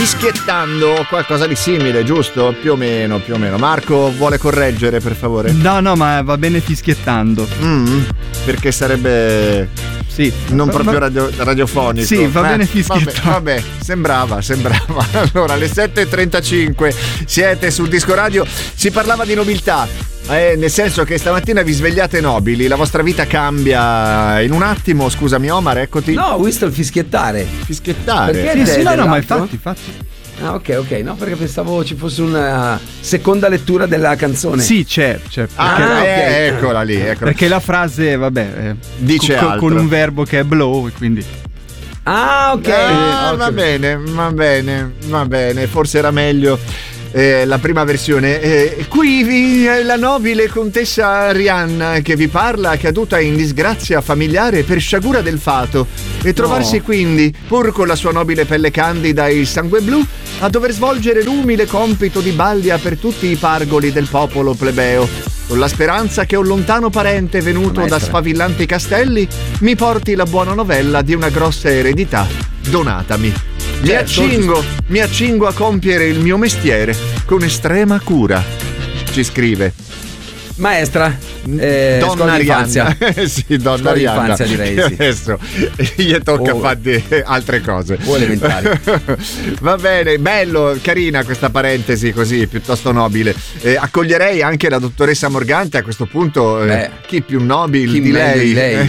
fischiettando, qualcosa di simile, giusto? Più o meno. Marco vuole correggere, per favore? No, ma va bene fischiettando. Perché sarebbe... Sì. Non proprio radiofonico. Sì, va bene fischiettando. Vabbè, sembrava. Allora, alle 7.35 siete sul Disco Radio. Si parlava di nobiltà. Nel senso che stamattina vi svegliate nobili, la vostra vita cambia in un attimo. Scusami Omar, eccoti. No, ho visto il fischiettare. Perché? Sì, no, ma infatti. Ah, ok, no, perché pensavo ci fosse una seconda lettura della canzone. Sì, c'è. Okay. Eccola lì. Perché la frase, vabbè, dice con un verbo che è blow, quindi... Ah, ok. Va bene, forse era meglio la prima versione. Qui la nobile contessa Rihanna che vi parla, caduta in disgrazia familiare per sciagura del fato e trovarsi quindi, pur con la sua nobile pelle candida e il sangue blu, a dover svolgere l'umile compito di balia per tutti i pargoli del popolo plebeo, con la speranza che un lontano parente venuto da sfavillanti castelli mi porti la buona novella di una grossa eredità donatami. Mi accingo a compiere il mio mestiere con estrema cura. Ci scrive maestra Donna Rihanna. Sì, Donna Rihanna. Infanzia, direi, sì. Adesso gli tocca fare altre cose. O elementari. Va bene, bello, carina questa parentesi così, piuttosto nobile. Accoglierei anche la dottoressa Morgante a questo punto. Chi più nobile chi di lei? Di lei.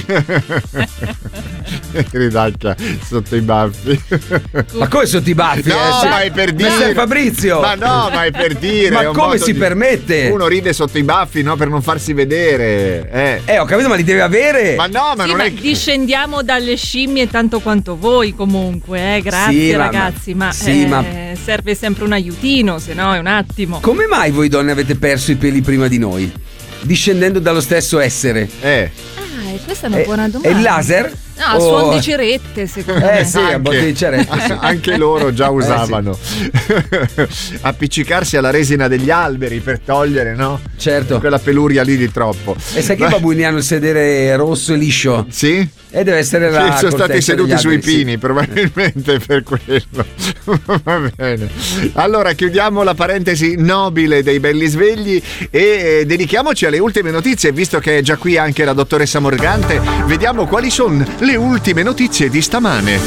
Ridacchia sotto i baffi. Ma come sotto i baffi? No, ma è per dire. Messer Fabrizio. Ma no, ma è per dire. Ma come si permette? Uno ride sotto i baffi, no, per non farsi vedere. Ho capito, ma li deve avere. Ma no, ma sì, non ma è discendiamo dalle scimmie tanto quanto voi comunque, grazie, sì, ragazzi, ma serve sempre un aiutino, se no è un attimo. Come mai voi donne avete perso i peli prima di noi? Discendendo dallo stesso essere? Questa è una buona domanda. E il laser? No, suon di cerette, secondo me. Sì, a botte di cerette. Sì. Anche loro già usavano. Appiccicarsi alla resina degli alberi per togliere, no? Certo. Quella peluria lì di troppo. E sai che i babbuini hanno il sedere rosso e liscio? Sì? E deve essere la sono stati seduti sui alberi, pini, probabilmente per quello. Va bene. Allora chiudiamo la parentesi nobile dei belli svegli e dedichiamoci alle ultime notizie, visto che è già qui anche la dottoressa Morgante. Vediamo quali sono le ultime notizie di stamane.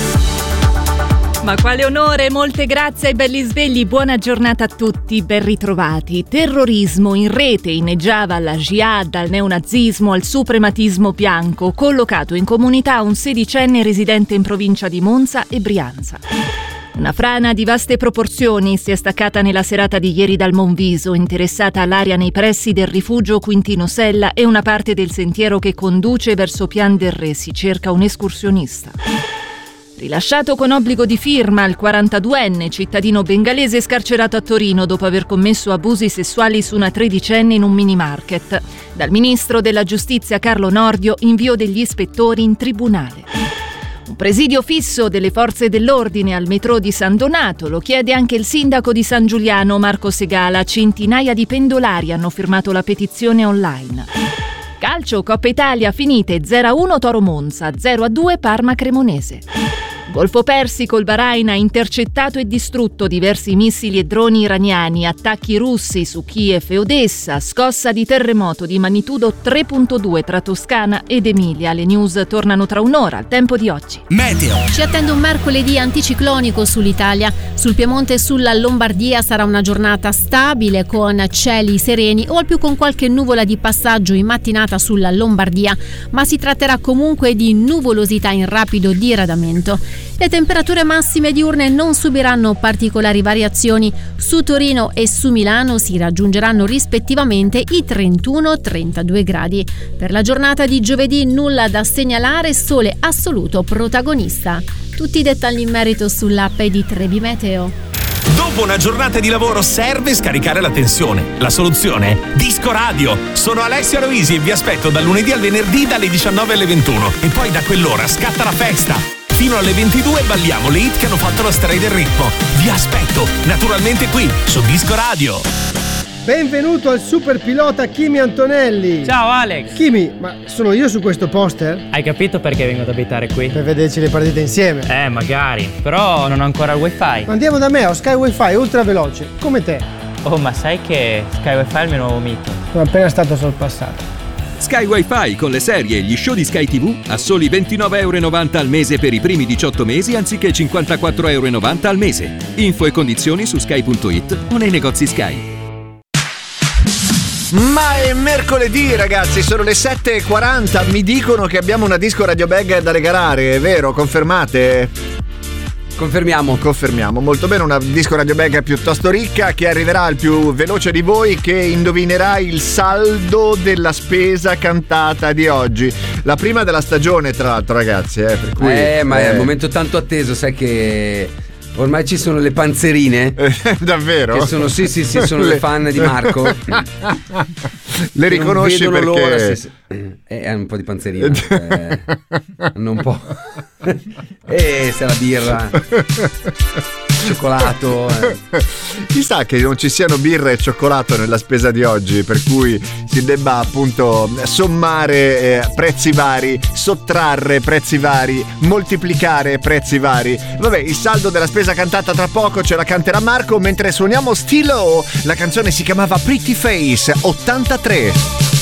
Ma quale onore, molte grazie ai belli svegli, buona giornata a tutti, ben ritrovati. Terrorismo in rete inneggiava alla jihad, dal neonazismo al suprematismo bianco, collocato in comunità un 16enne residente in provincia di Monza e Brianza. Una frana di vaste proporzioni si è staccata nella serata di ieri dal Monviso, interessata l'area nei pressi del rifugio Quintino Sella e una parte del sentiero che conduce verso Pian del Re. Si cerca un escursionista. Rilasciato con obbligo di firma il 42enne cittadino bengalese scarcerato a Torino dopo aver commesso abusi sessuali su una 13enne in un minimarket. Dal ministro della giustizia Carlo Nordio invio degli ispettori in tribunale. Un presidio fisso delle forze dell'ordine al metro di San Donato lo chiede anche il sindaco di San Giuliano Marco Segala. Centinaia di pendolari hanno firmato la petizione online. Calcio, Coppa Italia finite 0-1 Toro Monza, 0-2 Parma Cremonese. Golfo Persico, il Bahrain ha intercettato e distrutto diversi missili e droni iraniani, attacchi russi su Kiev e Odessa, scossa di terremoto di magnitudo 3.2 tra Toscana ed Emilia. Le news tornano tra un'ora, al tempo di oggi. Meteo. Ci attende un mercoledì anticiclonico sull'Italia. Sul Piemonte e sulla Lombardia sarà una giornata stabile con cieli sereni o al più con qualche nuvola di passaggio in mattinata sulla Lombardia, ma si tratterà comunque di nuvolosità in rapido diradamento. Le temperature massime diurne non subiranno particolari variazioni. Su Torino e su Milano si raggiungeranno rispettivamente i 31-32 gradi. Per la giornata di giovedì nulla da segnalare, sole assoluto protagonista. Tutti i dettagli in merito sull'app di Trebi Meteo. Dopo una giornata di lavoro serve scaricare la tensione. La soluzione è Disco Radio. Sono Alessia Roisi e vi aspetto dal lunedì al venerdì dalle 19 alle 21. E poi da quell'ora scatta la festa. Fino alle 22 balliamo le hit che hanno fatto la storia del ritmo. Vi aspetto, naturalmente qui, su Disco Radio. benvenuto al super pilota Kimi Antonelli. Ciao Alex. Kimi, ma sono io su questo poster? Hai capito perché vengo ad abitare qui? Per vederci le partite insieme. Magari, però non ho ancora il wifi. Ma andiamo da me, ho Sky Wi-Fi ultra veloce, come te. Oh, ma sai che Sky Wi-Fi è il mio nuovo mito? Sono appena stato sorpassato. Sky Wi-Fi con le serie e gli show di Sky TV a soli €29,90 al mese per i primi 18 mesi anziché €54,90 al mese. Info e condizioni su sky.it o nei negozi Sky. Ma è mercoledì, ragazzi, sono le 7:40. Mi dicono che abbiamo una disco radio bag da regalare, è vero? Confermate? Confermiamo, molto bene, una disco radio bag piuttosto ricca che arriverà al più veloce di voi che indovinerà il saldo della spesa cantata di oggi. La prima della stagione, tra l'altro, ragazzi, per cui ma è un momento tanto atteso, sai che ormai ci sono le panzerine. Davvero? Che sono sì, sono le fan di Marco. Le riconosci non vedono perché l'ora è un po' di panzerina. Hanno un po'. Se la birra. Cioccolato. Chissà che non ci siano birra e cioccolato nella spesa di oggi, per cui si debba appunto sommare prezzi vari, sottrarre prezzi vari, moltiplicare prezzi vari. Vabbè, il saldo della spesa cantata tra poco ce la canterà Marco mentre suoniamo Stilo. La canzone si chiamava Pretty Face 83.